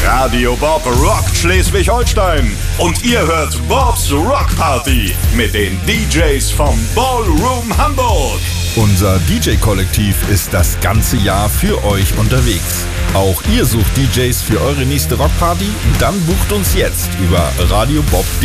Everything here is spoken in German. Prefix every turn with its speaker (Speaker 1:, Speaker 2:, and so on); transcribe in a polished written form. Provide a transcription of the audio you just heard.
Speaker 1: Radio Bob rockt Schleswig-Holstein und ihr hört Bobs Rock Party mit den DJs vom Ballroom Hamburg.
Speaker 2: Unser DJ-Kollektiv ist das ganze Jahr für euch unterwegs. Auch ihr sucht DJs für eure nächste Rockparty? Dann bucht uns jetzt über radiobob.de.